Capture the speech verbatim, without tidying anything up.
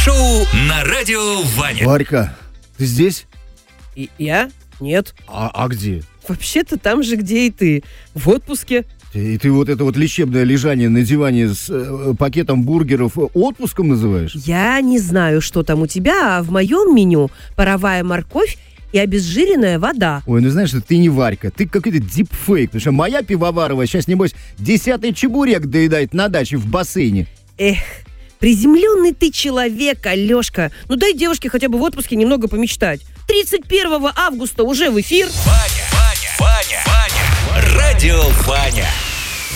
Шоу на радио Ваня. Варька, ты здесь? И я? Нет. А, а где? Вообще-то там же, где и ты. В отпуске. И ты вот это вот лечебное лежание на диване с э, пакетом бургеров отпуском называешь? Я не знаю, что там у тебя, а в моем меню паровая морковь и обезжиренная вода. Ой, ну знаешь, ты не Варька, ты какой-то дипфейк. Потому что моя пивоварова сейчас, небось, десятый чебурек доедает на даче в бассейне. Эх, приземленный ты человек, Алешка. Ну дай девушке хотя бы в отпуске немного помечтать. тридцать первого августа уже в эфир. Ваня, Ваня, Ваня, Ваня. Радио Ваня.